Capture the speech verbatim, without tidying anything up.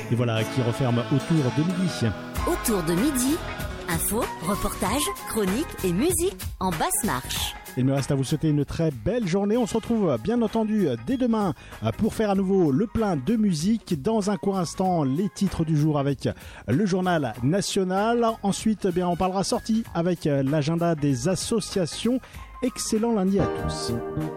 Et voilà qui referme Autour de midi. Autour de midi, info, reportage, chronique et musique en basse marche. Il me reste à vous souhaiter une très belle journée. On se retrouve bien entendu dès demain pour faire à nouveau le plein de musique. Dans un court instant, les titres du jour avec le journal national. Ensuite, eh bien, on parlera sortie avec l'agenda des associations. Excellent lundi à tous.